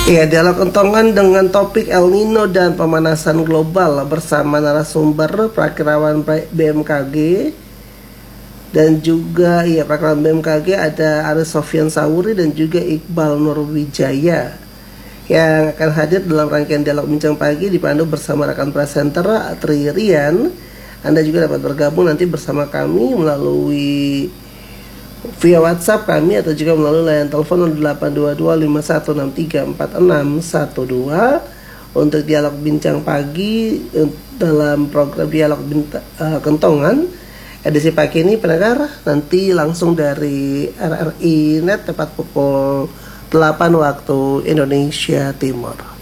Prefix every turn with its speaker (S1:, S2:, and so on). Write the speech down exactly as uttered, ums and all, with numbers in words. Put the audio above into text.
S1: Ya, dialog kentongan dengan topik El Nino dan pemanasan global bersama narasumber Prakirawan B M K G dan juga ya Prakirawan B M K G ada Aris Sofyan Sawuri dan juga Iqbal Nurwijaya yang akan hadir dalam rangkaian dialog bincang pagi dipandu bersama rekan presenter Tri Rian. Anda juga dapat bergabung nanti bersama kami melalui via WhatsApp kami atau juga melalui layanan telepon delapan dua dua lima satu enam tiga empat enam satu dua untuk dialog bincang pagi dalam program dialog bintang, uh, kentongan edisi pagi ini pendengar nanti langsung dari R R I Net tepat pukul delapan waktu Indonesia Timur.